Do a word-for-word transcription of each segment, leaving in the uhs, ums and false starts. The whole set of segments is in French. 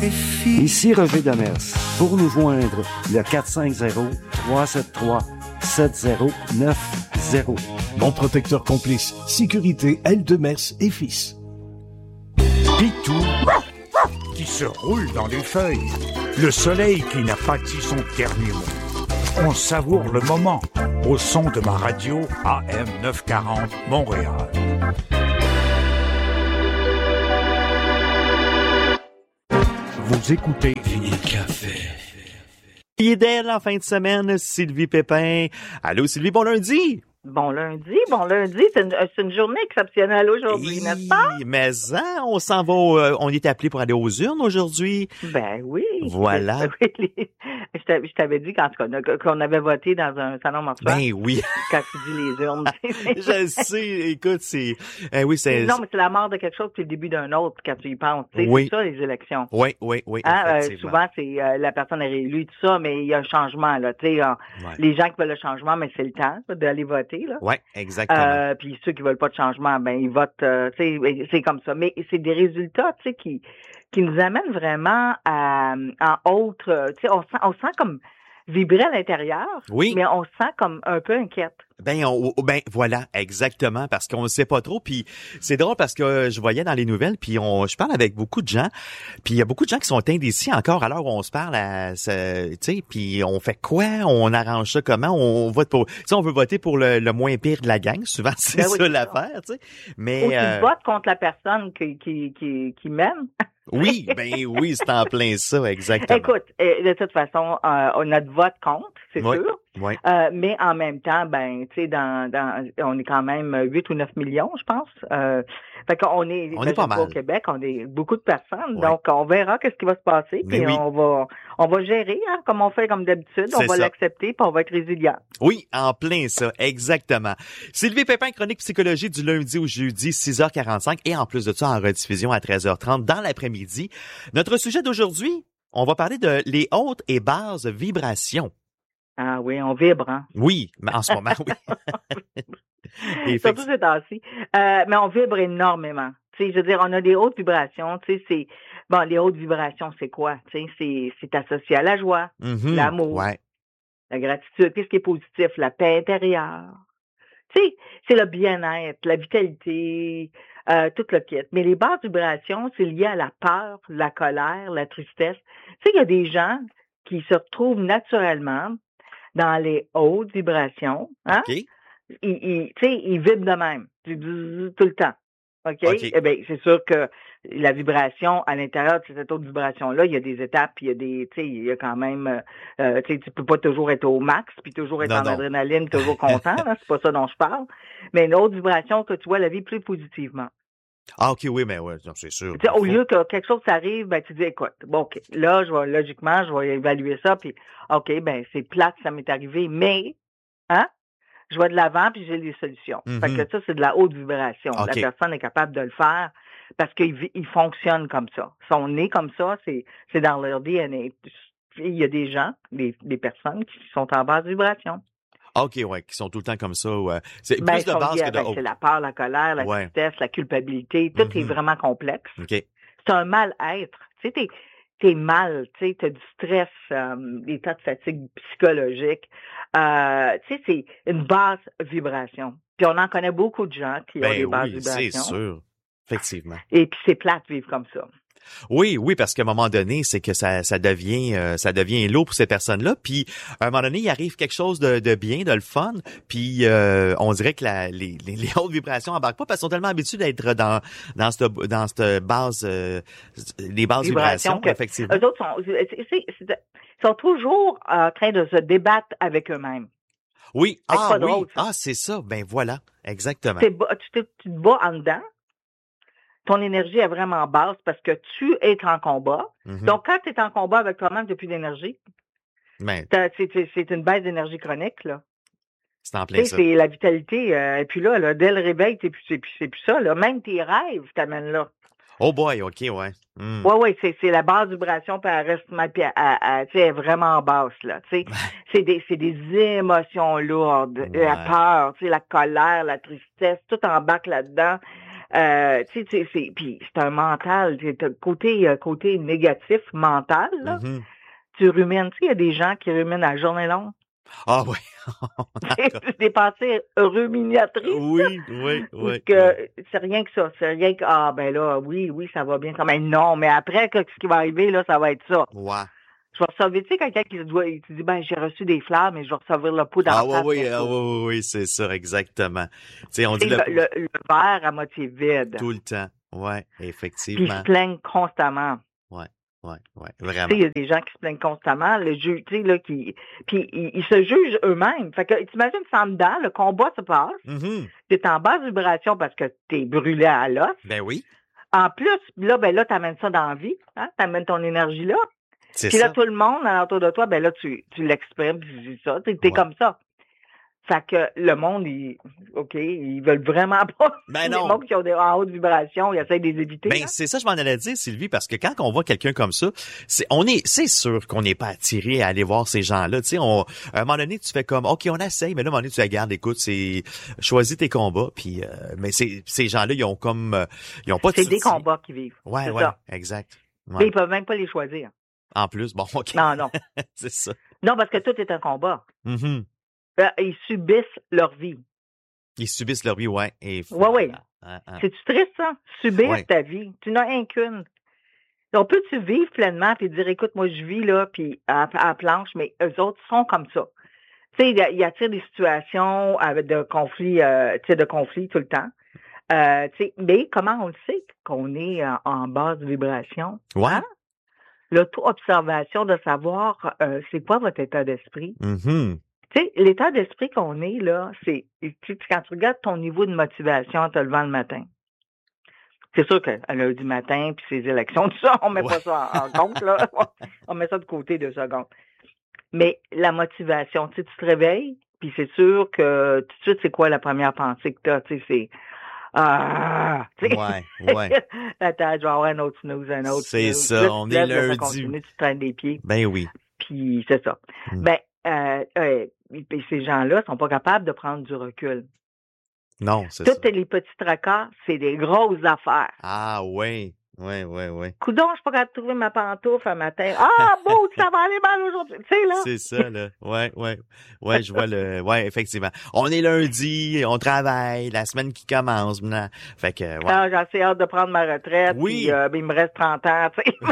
Ici Roger Demers. Pour nous joindre, le quatre cinq zéro, trois sept trois, sept zéro neuf zéro. Mon protecteur complice. Sécurité L. Demers et Fils. Pitou qui se roule dans les feuilles. Le soleil qui n'a pas dit son dernier mot. On savoure le moment au son de ma radio A M neuf cent quarante Montréal. Vous écoutez Fini le café. Fidèle en fin de semaine, Sylvie Pépin. Allô Sylvie, bon lundi! Bon lundi, bon lundi, c'est une, c'est une journée exceptionnelle aujourd'hui, Hi, n'est-ce pas? Mais hein, on s'en va, euh, on est appelé pour aller aux urnes aujourd'hui. Ben oui. Voilà. Je t'avais, je t'avais dit quand qu'on, a, qu'on avait voté dans un salon mortuaire. Ben oui. Quand tu dis les urnes. Je sais, écoute, c'est... Eh oui, c'est... Non, mais c'est la mort de quelque chose puis le début d'un autre quand tu y penses. Tu sais, Oui. c'est ça, les élections. Oui, oui, oui, Hein, euh, effectivement. souvent, c'est euh, la personne est réélue, tout ça, mais il y a un changement, là. Tu sais, euh, Ouais. les gens qui veulent le changement, mais c'est le temps là, d'aller voter, là. Oui, exactement. Euh, puis ceux qui veulent pas de changement, ben ils votent, euh, tu sais, c'est comme ça. Mais c'est des résultats, tu sais, qui qui nous amènent vraiment à en autre, tu sais, on sent, on sent comme vibrer à l'intérieur, Oui. mais on se sent comme un peu inquiète. Ben, on, ben voilà, exactement, parce qu'on ne sait pas trop. Puis c'est drôle parce que je voyais dans les nouvelles, puis on, je parle avec beaucoup de gens, puis il y a beaucoup de gens qui sont indécis encore à l'heure où on se parle, à, ce- tu sais, puis on fait quoi, on arrange ça comment, on vote pour, tu sais, on veut voter pour le, le moins pire de la gang, souvent c'est Ben oui, ça c'est l'affaire, tu sais. Mais Ou tu euh, votes contre la personne qui qui qui, qui mène. oui, ben oui, c'est en plein ça, exactement. Écoute, euh, de toute façon, euh, on a de vote contre, c'est Oui. sûr. Oui. Euh, mais en même temps, ben, tu sais, dans, dans, on est quand même huit ou neuf millions, je pense. Euh, fait qu'on est, On ben, est pas je sais mal. au Québec, on est beaucoup de personnes. Ouais. Donc, on verra qu'est-ce qui va se passer. Mais Puis oui. on va, on va gérer, hein, comme on fait comme d'habitude. On C'est va ça. l'accepter, puis on va être résilient. Oui, en plein ça, exactement. Sylvie Pépin, chronique psychologie du lundi au jeudi, six heures quarante-cinq, et en plus de ça, en rediffusion à treize heures trente dans l'après-midi. Notre sujet d'aujourd'hui, on va parler de les hautes et basses vibrations. Ah oui, on vibre, hein. Oui, mais en ce moment, oui. Et fait que- Surtout ces temps-ci. Euh, mais on vibre énormément. Tu sais, je veux dire, on a des hautes vibrations. Tu sais, c'est bon, les hautes vibrations, c'est quoi? Tu sais, c'est, c'est associé à la joie, Mhm, l'amour, ouais. la gratitude. Qu'est-ce qui est positif? La paix intérieure. Tu sais, c'est le bien-être, la vitalité, euh, tout le kit. Mais les basses vibrations, c'est lié à la peur, la colère, la tristesse. Tu sais, il y a des gens qui se retrouvent naturellement dans les hautes vibrations, hein? OK. Ils, ils, tu sais, ils vibrent de même, du bzzz tout le temps. OK? OK. Eh bien, c'est sûr que la vibration, à l'intérieur de cette autre vibration-là, il y a des étapes, puis il y a des, tu sais, il y a quand même, euh, tu sais, tu peux pas toujours être au max, puis toujours être Non, en non. adrénaline, toujours content, là, c'est pas ça dont je parle. Mais une autre vibration que tu vois la vie plus positivement. Ah, OK, oui, mais ouais, non, c'est sûr. Tu sais, au lieu que quelque chose s'arrive, ben, tu dis, écoute, bon, OK, là, je vais, logiquement, je vais évaluer ça, puis, OK, ben, c'est plate, ça m'est arrivé, mais, hein? Je vais de l'avant puis j'ai les solutions. Mhm. Fait que ça, c'est de la haute vibration. OK. La personne est capable de le faire parce qu'ils vi- ils fonctionnent comme ça. Ils sont nés comme ça, c'est, c'est dans leur D N A. Il y a des gens, des, des personnes qui sont en basse vibration. OK, ouais, qui sont tout le temps comme ça. Ouais. C'est Ben, plus ils de sont base liés que à- de ben, haute. c'est la peur, la colère, la Ouais. tristesse, la culpabilité. Tout est Mhm. vraiment complexe. OK. C'est un mal-être. Tu sais, t'es, t'es mal, tu sais, t'as du stress, euh, des tas de fatigue psychologique. Euh, tu sais, c'est une basse vibration. Puis on en connaît beaucoup de gens qui ont des Ben basses oui, c'est vibrations. sûr. Effectivement. Et puis c'est plate de vivre comme ça. Oui, oui, parce qu'à un moment donné, c'est que ça, ça devient, euh, ça devient lourd pour ces personnes-là. Puis, à un moment donné, il arrive quelque chose de, de bien, de le fun. Puis, euh, on dirait que la, les, les, les hautes vibrations embarquent pas parce qu'ils sont tellement habitués d'être dans, dans cette, dans cette base, euh, les bases Vibration vibrations, que- effectivement. Eux autres sont, c'est- c'est- c'est- sont toujours en train de se débattre avec eux-mêmes. Oui, c'est ah pas oui, drôle, ça. ah c'est ça. Ben voilà, exactement. T'es ba- tu, te, tu te bats en dedans. Ton énergie est vraiment basse parce que tu es en combat. Mhm. Donc, quand tu es en combat avec toi-même, tu n'as plus d'énergie. Ben, T'as- C'est c'est- c'est une baisse d'énergie chronique, là. c'est en Tu plein sais, ça. c'est la vitalité. Euh, et puis là, là, dès le réveil, t'es plus, c'est plus, c'est plus ça. Là. Même tes rêves t'amènent là. Oh boy, ok, ouais. Hmm. Ouais, ouais, c'est, c'est la basse vibration, puis elle reste mal, puis elle, elle- elle, tu sais, elle est vraiment basse, là. Tu sais, c'est des, c'est des émotions lourdes, Ouais. la peur, tu sais, la colère, la tristesse, tout embarque là-dedans. Euh, tu sais, c'est, c'est, puis c'est un mental, c'est un côté, euh, côté négatif mental, là. Mm-hmm. Tu rumines, tu sais, il y a des gens qui ruminent à la journée longue. Ah oui. C'est des pensées ruminatrices. Oui, oui, oui. Que oui. c'est rien que ça. C'est rien que, ah, ben là, oui, oui, ça va bien. Mais non, mais après, que, ce qui va arriver, là, ça va être ça. Ouais. Je vais recevoir, tu sais, quelqu'un qui doit, il te dit, ben, j'ai reçu des fleurs, mais je vais recevoir le pot dans Ah la oui, face. oui, ah, oui, oui, oui, c'est ça, exactement. Tu sais, on dit le, le... le, le verre à moitié vide. Tout le temps. Ouais, effectivement. Puis ils se plaignent constamment. Ouais, ouais, ouais, vraiment. Tu sais, il y a des gens qui se plaignent constamment, le juge, tu sais, là, qui, puis ils, ils se jugent eux-mêmes. Fait que, t'imagines, ça en dedans, le combat se passe. Mm-hmm. T'es en basse vibration parce que t'es brûlé à l'os. Ben oui. En plus, là, ben là, t'amènes ça dans la vie, hein, t'amènes ton énergie là. C'est Puis ça. là, tout le monde autour de toi, ben là, tu, tu l'exprimes, tu dis ça, t'es, t'es Ouais. comme ça. Fait que le monde, ils, OK, ils veulent vraiment pas. Ben les non. mondes qui ont des en haute vibration, ils essayent de les éviter. Ben là. c'est ça je m'en allais dire Sylvie parce que quand on voit quelqu'un comme ça, c'est on est c'est sûr qu'on n'est pas attiré à aller voir ces gens-là, tu sais on à un moment donné tu fais comme OK, on essaye mais là à un moment donné tu regardes écoute, c'est choisis tes combats puis euh, mais c'est ces gens-là ils ont comme euh, ils ont pas de C'est des soucis. combats qu'ils vivent. Ouais c'est ouais, ça. exact. Mais Ouais. ils peuvent même pas les choisir. En plus, bon OK. Non, non. c'est ça. Non, parce que tout est un combat. Mm-hmm. Euh, Ils subissent leur vie. Ils subissent leur vie, ouais. Et Ouais, ouais. Hein, hein. C'est-tu triste, ça? Subir Ouais. ta vie. Tu n'as un qu'une. On peut-tu vivre pleinement puis dire, écoute, moi, je vis là, puis à, à la planche, mais eux autres sont comme ça. Tu sais, il y a-t-il des situations avec de conflits, euh, tu sais, de conflits tout le temps. Euh, tu sais, mais comment on le sait qu'on est en, en basse vibration? Ouais. Hein? L'auto-observation de savoir euh, c'est quoi votre état d'esprit. Mm-hmm. Tu sais, l'état d'esprit qu'on est, là, c'est tu sais, quand tu regardes ton niveau de motivation en te levant le matin. C'est sûr qu'à lundi matin, puis ces élections, tout ça, on met Ouais. pas ça en, en compte, là. On met ça de côté deux secondes. Mais la motivation, tu sais, tu te réveilles, puis c'est sûr que tout de suite, c'est quoi la première pensée que tu as? Tu sais, c'est Ah! Tu sais, Ouais, ouais. attends, je vais avoir un autre snooze, un autre C'est snooze. ça, Là, tu on te est lèves, là, ça lundi. continue, tu te traînes des pieds, Ben oui. puis c'est ça. Mm. Ben, euh, euh, puis ces gens-là sont pas capables de prendre du recul. Non, c'est ça. Toutes les petits tracas, c'est des grosses affaires. Ah ouais. Ouais, ouais, ouais. Coudon, je suis pas capable de trouver ma pantoufle un matin. Ah, beau, ça va aller mal aujourd'hui. Tu sais, là. C'est ça, là. Ouais, ouais. Ouais, je vois le... Ouais, effectivement. On est lundi, on travaille, la semaine qui commence. Maintenant. Fait que, ouais. Ah, j'ai assez hâte de prendre ma retraite. Oui. Puis, euh, ben, il me reste trente ans, tu sais.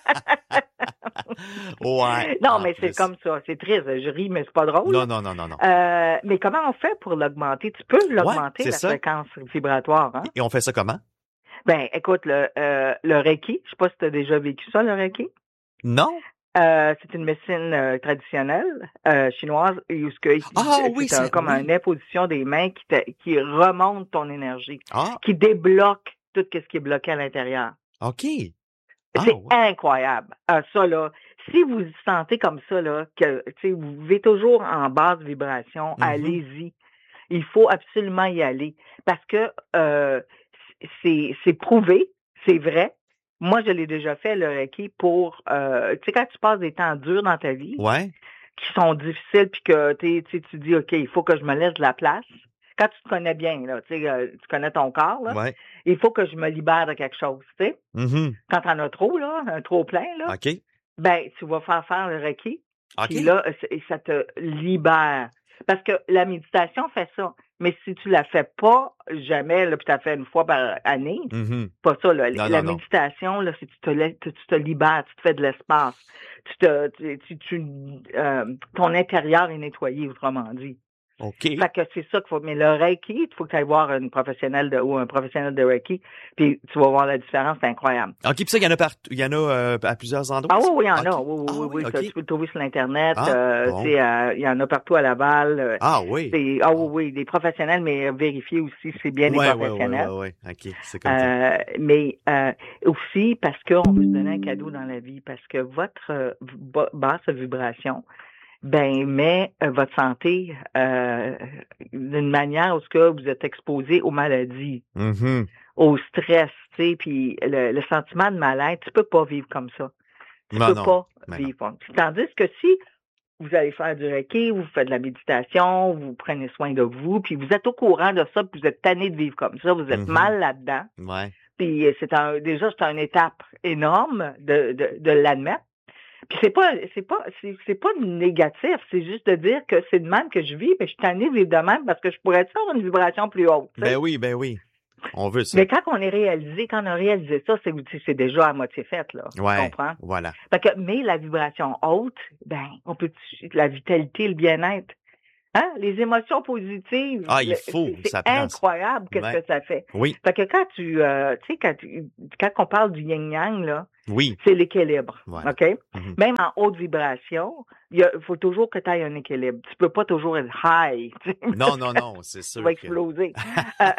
Ouais. Non, en mais c'est plus. comme ça. C'est triste. Je ris, mais c'est pas drôle. Non, non, non, non, non. Euh, mais comment on fait pour l'augmenter? Tu peux l'augmenter, c'est la ça. fréquence vibratoire, hein? Et on fait ça comment? Ben, écoute, le, euh, le Reiki, je sais pas si tu as déjà vécu ça, le Reiki. Non? Euh, c'est une médecine euh, traditionnelle euh, chinoise où ce que Ah, c'est oui, un- c'est- comme oui. une imposition des mains qui, te- qui remonte ton énergie, Ah, qui débloque tout ce qui est bloqué à l'intérieur. OK. Ah, C'est ouais. incroyable. Ah, ça, là, si vous vous sentez comme ça, là, que tu sais, vous vivez toujours en basse vibration, Mhm. allez-y. Il faut absolument y aller. Parce que euh, c'est, c'est prouvé, c'est vrai. Moi, je l'ai déjà fait, le Reiki, pour euh, tu sais, quand tu passes des temps durs dans ta vie, Ouais. qui sont difficiles, puis que t'es- tu sais, tu dis, OK, il faut que je me laisse de la place. Quand tu te connais bien, là, tu sais, euh, tu connais ton corps, là, Ouais. il faut que je me libère de quelque chose, tu sais. Mhm. Quand t'en as trop, là, un trop plein, là, OK. ben, tu vas faire faire le Reiki, OK. puis là, c'est- ça te libère. Parce que la méditation fait ça. Mais si tu la fais pas jamais, là, puis tu la fais une fois par année, Mhm. pas ça, là. Non, la non, non. méditation, là, c'est que tu te, lais- tu, tu te libères, tu te fais de l'espace. Tu te, tu, tu, tu, euh, ton intérieur est nettoyé, autrement dit. OK. Fait que c'est ça qu'il faut. Mais le Reiki, il faut que tu ailles voir une professionnelle de, ou un professionnel de Reiki, puis tu vas voir la différence, c'est incroyable. OK, puis ça, il y en a partout. Il y en a euh, à plusieurs endroits? Ah oui, oui, il y en OK. a. Oui, oui, Ah oui, oui. OK. Ça, tu peux le trouver sur l'Internet. Ah, euh, bon. tu sais, euh, il y en a partout à Laval. euh, Ah oui. c'est- ah oui, oui, des professionnels, mais vérifier aussi si c'est bien ouais, des ouais, ouais, professionnels. ouais, ouais. OK, c'est comme ça. Euh, mais euh, aussi parce qu'on veut se donner un cadeau dans la vie, parce que votre euh, ba- basse vibration, ben met euh, votre santé euh, d'une manière où ce que vous êtes exposé aux maladies, Mhm. au stress, tu sais, puis le, le sentiment de mal-être, tu peux pas vivre comme ça. Tu Non, peux non. pas Ben vivre. Tandis que si vous allez faire du Reiki, vous faites de la méditation, vous prenez soin de vous, puis vous êtes au courant de ça, puis vous êtes tanné de vivre comme ça, vous êtes mm-hmm. mal là-dedans. Ouais. Puis c'est un, déjà, c'est une étape énorme de, de, de l'admettre. Puis c'est pas, c'est pas, c'est, c'est pas négatif, c'est juste de dire que c'est de même que je vis, mais je suis tannée de vivre de même parce que je pourrais être avoir une vibration plus haute. Ben oui, ben oui. On veut ça. Mais quand on est réalisé, quand on a réalisé ça, c'est, c'est déjà à moitié fait, là. Ouais. Tu comprends? Voilà. Fait que, mais la vibration haute, ben, on peut, la vitalité, le bien-être. Hein? Les émotions positives. Ah, il faut, c'est, c'est ça prend. incroyable qu'est-ce ouais. que ça fait. Oui. Fait que quand tu, euh, tu sais, quand, tu, quand on parle du yin-yang, là, oui. c'est l'équilibre. Voilà. OK? Mm-hmm. Même en haute vibration, il faut toujours que tu aies un équilibre. Tu peux pas toujours être high. Non, non, non, c'est sûr. Tu vas que... exploser. ça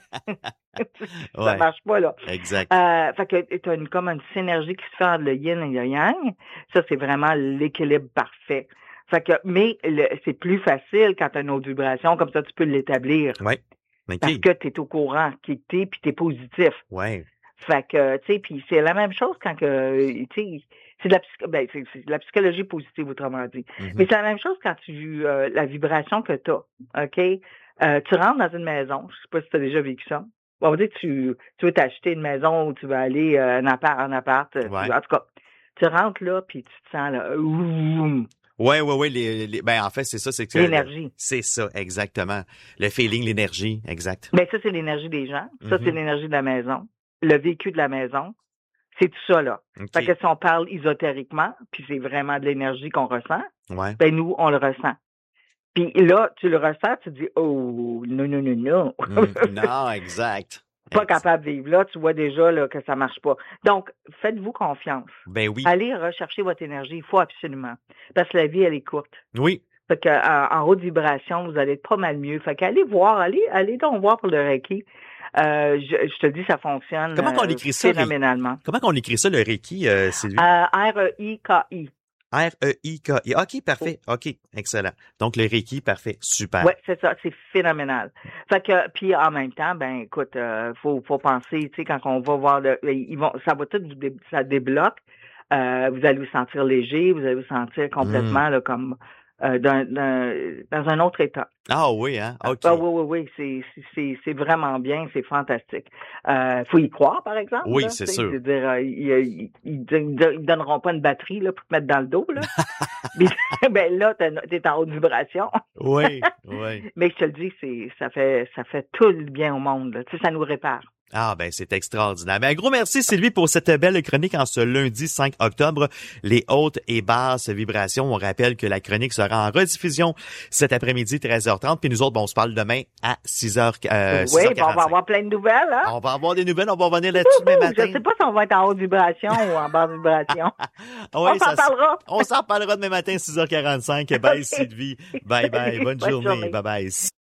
ouais. marche pas, là. Exact. Euh, fait que tu as une, comme une synergie qui se fait entre le yin et le yang. Ça, c'est vraiment l'équilibre parfait. Fait que, mais le, c'est plus facile quand tu as une haute vibration, comme ça tu peux l'établir. Oui. Okay. Parce que tu es au courant qui t'es, puis tu es positif. Oui. Fait que, tu sais, puis c'est la même chose quand que, tu sais, c'est de la, psych- ben, c'est, c'est de la psychologie positive, autrement dit. Mm-hmm. Mais c'est la même chose quand tu, euh, la vibration que tu as, OK? Euh, tu rentres dans une maison, je sais pas si tu as déjà vécu ça. On va dire que tu, tu veux t'acheter une maison ou tu veux aller euh, en appart, en appart. Ouais. Tu, en tout cas, tu rentres là, puis tu te sens là, ouh, ouais, ouais, ouais. Les, les, ben en fait, c'est ça, c'est que l'énergie. C'est ça, exactement. Le feeling, l'énergie, exact. Ben ça, c'est l'énergie des gens. Ça, mm-hmm. c'est l'énergie de la maison. Le vécu de la maison. C'est tout ça, là. Okay. Fait que si on parle ésotériquement, puis c'est vraiment de l'énergie qu'on ressent, ouais. ben nous, on le ressent. Puis là, tu le ressens, tu dis, oh, non, non, non, non. mm, non, exact. Pas capable de vivre là, tu vois déjà là, que ça marche pas. Donc, faites-vous confiance. Ben oui. Allez rechercher votre énergie, il faut absolument. Parce que la vie, elle est courte. Oui. Fait que en, en haute vibration, vous allez être pas mal mieux. Fait qu'allez voir, allez, allez donc voir pour le Reiki. Euh, je, je te dis, ça fonctionne. Comment qu'on écrit ça? Phénoménalement. Comment qu'on écrit ça, le Reiki, euh, Sylvie? Euh, R E I K I. R E I K I. OK, parfait. OK, excellent. Donc, le Reiki, parfait. Super. Oui, c'est ça. C'est phénoménal. Fait que, puis en même temps, ben, écoute, euh, faut, faut penser, tu sais, quand on va voir le, ils vont, ça va tout, ça débloque. Euh, vous allez vous sentir léger, vous allez vous sentir complètement, mmh. là, comme, euh, d'un, d'un, dans un autre état. Ah oui, hein? OK. Ah oui, oui, oui. C'est, c'est, c'est vraiment bien, c'est fantastique. Euh, faut y croire, par exemple. Oui, là, c'est sûr. C'est-à-dire, euh, ils, ils, ils, ils donneront pas une batterie, là, pour te mettre dans le dos, là. Mais, ben là, t'es, t'es en haute vibration. Oui, oui. Mais je te le dis, c'est, ça fait, ça fait tout le bien au monde, là. Tu sais, ça nous répare. Ah ben c'est extraordinaire. Ben, un gros merci Sylvie pour cette belle chronique en ce lundi cinq octobre. Les hautes et basses vibrations. On rappelle que la chronique sera en rediffusion cet après-midi treize heures trente. Puis nous autres, bon, on se parle demain à six heures quarante-cinq. Euh, oui, bon, on va avoir plein de nouvelles. Hein? On va avoir des nouvelles. On va revenir là-dessus demain matin. Je sais pas si on va être en haute vibration ou en basse vibration. oui, on s'en parlera. On s'en parlera demain matin six heures quarante-cinq. Bye Sylvie. Bye bye. Bonne, Bonne journée. journée. Bye bye.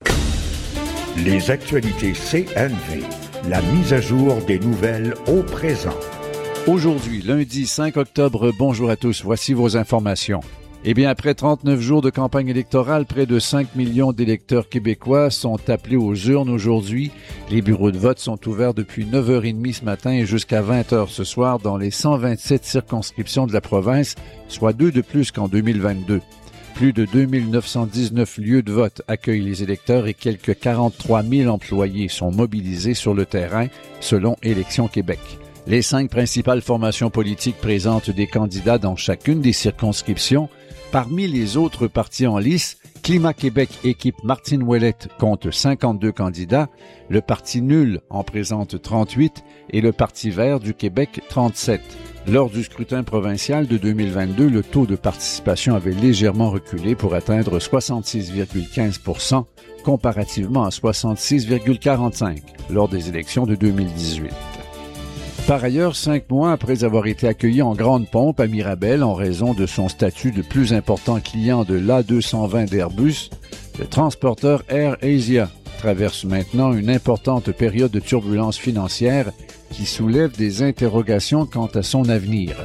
Les actualités C N V. La mise à jour des nouvelles au présent. Aujourd'hui, lundi cinq octobre, bonjour à tous, voici vos informations. Eh bien, après trente-neuf jours de campagne électorale, près de cinq millions d'électeurs québécois sont appelés aux urnes aujourd'hui. Les bureaux de vote sont ouverts depuis neuf heures trente ce matin et jusqu'à vingt heures ce soir dans les cent vingt-sept circonscriptions de la province, soit deux de plus qu'en deux mille vingt-deux. Plus de deux mille neuf cent dix-neuf lieux de vote accueillent les électeurs et quelques quarante-trois mille employés sont mobilisés sur le terrain, selon Élections Québec. Les cinq principales formations politiques présentent des candidats dans chacune des circonscriptions. Parmi les autres partis en lice, Climat Québec équipe Martine Ouellette compte cinquante-deux candidats, le Parti nul en présente trente-huit et le Parti vert du Québec trente-sept. Lors du scrutin provincial de deux mille vingt-deux, le taux de participation avait légèrement reculé pour atteindre soixante-six virgule quinze pour cent comparativement à soixante-six virgule quarante-cinq lors des élections de deux mille dix-huit. Par ailleurs, cinq mois après avoir été accueilli en grande pompe à Mirabel en raison de son statut de plus important client de l'A deux cent vingt d'Airbus, le transporteur Air Asia traverse maintenant une importante période de turbulence financière qui soulève des interrogations quant à son avenir.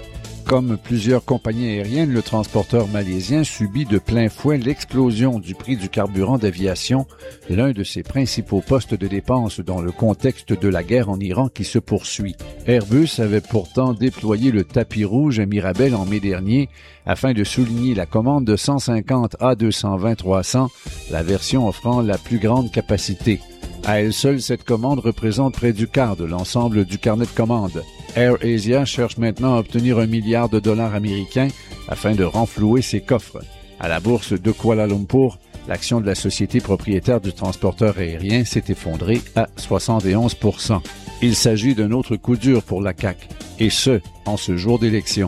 Comme plusieurs compagnies aériennes, le transporteur malaisien subit de plein fouet l'explosion du prix du carburant d'aviation, l'un de ses principaux postes de dépenses dans le contexte de la guerre en Iran qui se poursuit. Airbus avait pourtant déployé le tapis rouge à Mirabel en mai dernier afin de souligner la commande de cent cinquante A deux cent vingt trois cents, la version offrant la plus grande capacité. À elle seule, cette commande représente près du quart de l'ensemble du carnet de commandes. AirAsia cherche maintenant à obtenir un milliard de dollars américains afin de renflouer ses coffres. À la bourse de Kuala Lumpur, l'action de la société propriétaire du transporteur aérien s'est effondrée à soixante et onze pour cent. Il s'agit d'un autre coup dur pour la C A C, et ce, en ce jour d'élection.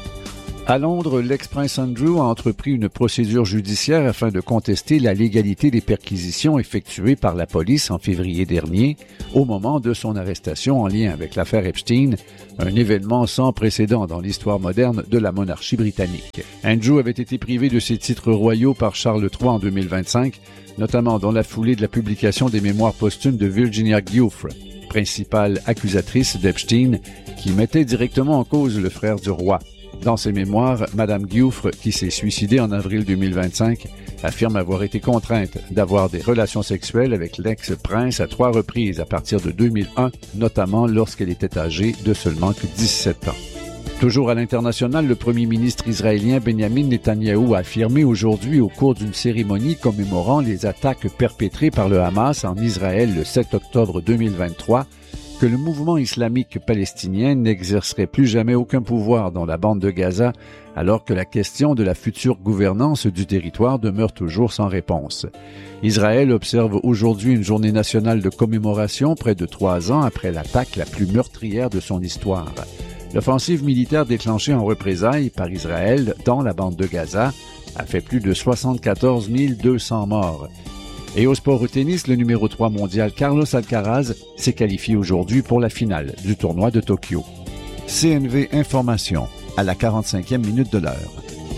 À Londres, l'ex-prince Andrew a entrepris une procédure judiciaire afin de contester la légalité des perquisitions effectuées par la police en février dernier, au moment de son arrestation en lien avec l'affaire Epstein, un événement sans précédent dans l'histoire moderne de la monarchie britannique. Andrew avait été privé de ses titres royaux par Charles trois en deux mille vingt-cinq, notamment dans la foulée de la publication des mémoires posthumes de Virginia Giuffre, principale accusatrice d'Epstein, qui mettait directement en cause le frère du roi. Dans ses mémoires, Madame Giuffre, qui s'est suicidée en avril deux mille vingt-cinq, affirme avoir été contrainte d'avoir des relations sexuelles avec l'ex-prince à trois reprises à partir de deux mille un, notamment lorsqu'elle était âgée de seulement dix-sept ans. Toujours à l'international, le premier ministre israélien Benjamin Netanyahou a affirmé aujourd'hui au cours d'une cérémonie commémorant les attaques perpétrées par le Hamas en Israël le sept octobre deux mille vingt-trois que le mouvement islamique palestinien n'exercerait plus jamais aucun pouvoir dans la bande de Gaza, alors que la question de la future gouvernance du territoire demeure toujours sans réponse. Israël observe aujourd'hui une journée nationale de commémoration près de trois ans après l'attaque la plus meurtrière de son histoire. L'offensive militaire déclenchée en représailles par Israël dans la bande de Gaza a fait plus de soixante-quatorze mille deux cents morts. Et au sport au tennis, le numéro trois mondial Carlos Alcaraz s'est qualifié aujourd'hui pour la finale du tournoi de Tokyo. C N V Information, à la quarante-cinquième minute de l'heure.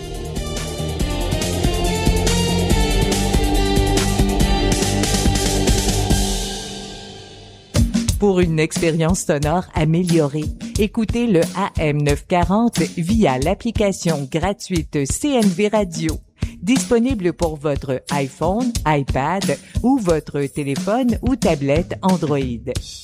Pour une expérience sonore améliorée, écoutez le A M neuf cent quarante via l'application gratuite C N V Radio. Disponible pour votre iPhone, iPad ou votre téléphone ou tablette Android.